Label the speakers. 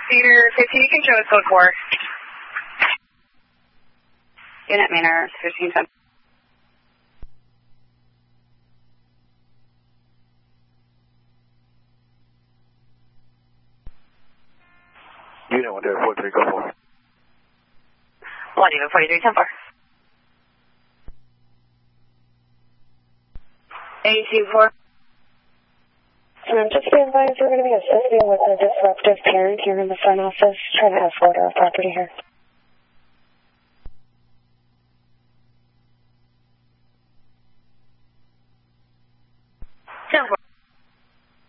Speaker 1: Cedar 15, you can show us code 4.
Speaker 2: Unit Manor 1510.
Speaker 3: Unit 1 43, go 4.
Speaker 2: 1 even 43, 10 4. A24.
Speaker 4: Just be advised, we're going to be assisting with a disruptive parent here in the front office, trying to escort our property here.